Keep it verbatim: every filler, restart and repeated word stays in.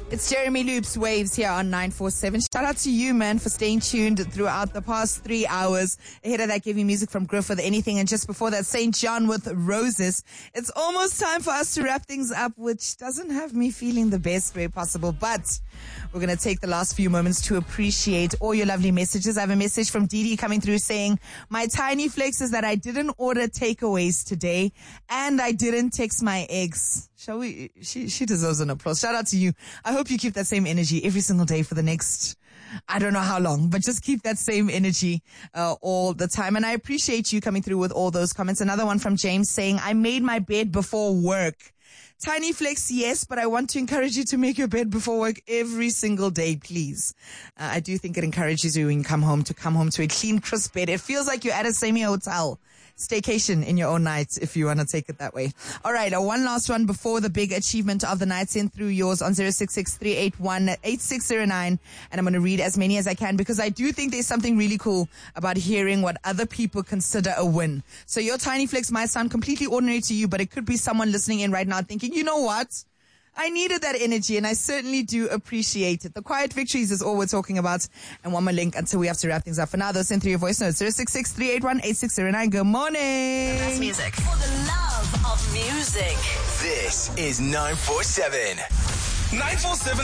It's Jeremy Loops Waves here on nine four seven. Shout out to you, man, for staying tuned throughout the past three hours. Ahead of that, gave you music from Griff with Anything, and just before that, Saint John with Roses. It's almost time for us to wrap things up, which doesn't have me feeling the best way possible, but we're going to take the last few moments to appreciate all your lovely messages. I have a message from Dee Dee coming through saying, my tiny flex is that I didn't order takeaways today, and I didn't text my ex. Shall we? She, she deserves an applause. Shout out to you. I hope you keep that same energy every single day for the next, I don't know how long, but just keep that same energy uh, all the time. And I appreciate you coming through with all those comments. Another one from James saying, I made my bed before work. Tiny flex, yes, but I want to encourage you to make your bed before work every single day, please. Uh, I do think it encourages you when you come home to come home to a clean, crisp bed. It feels like you're at a semi-hotel. Staycation in your own night, if you want to take it that way. All right, uh, one last one before the big achievement of the night. Send through yours on zero six six three eight one eight six zero nine, and I'm going to read as many as I can because I do think there's something really cool about hearing what other people consider a win. So your tiny flex might sound completely ordinary to you, but it could be someone listening in right now thinking, you know what? I needed that energy, and I certainly do appreciate it. The quiet victories is all we're talking about. And one more link until we have to wrap things up. For now, though, send through your voice notes. zero six six three eight one eight six zero nine. Good morning. The best music. For the love of music. This is nine four seven. nine four seven